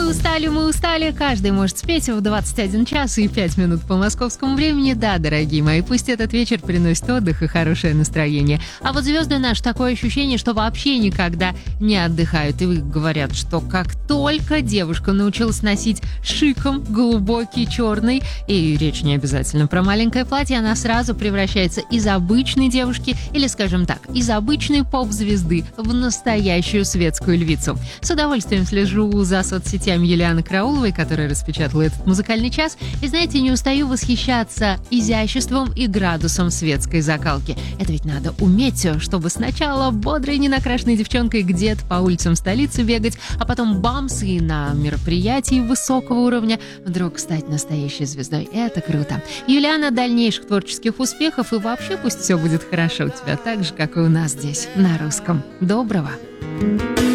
Мы устали. Каждый может спеть в 21 час и 5 минут по московскому времени. Да, дорогие мои, пусть этот вечер приносит отдых и хорошее настроение. А вот звезды наши, такое ощущение, что вообще никогда не отдыхают. И говорят, что как только девушка научилась носить шиком глубокий черный, и речь не обязательно про маленькое платье, она сразу превращается из обычной девушки, или, скажем так, из обычной поп-звезды в настоящую светскую львицу. С удовольствием слежу за соцсетями Юлианы Карауловой, которая распечатала этот музыкальный час. И, знаете, не устаю восхищаться изяществом и градусом светской закалки. Это ведь надо уметь, чтобы сначала бодрой, ненакрашенной девчонкой где-то по улицам столицы бегать, а потом бамс и на мероприятии высокого уровня вдруг стать настоящей звездой. Это круто. Юлиана, дальнейших творческих успехов, и вообще пусть все будет хорошо у тебя, так же, как и у нас здесь, на русском. Доброго!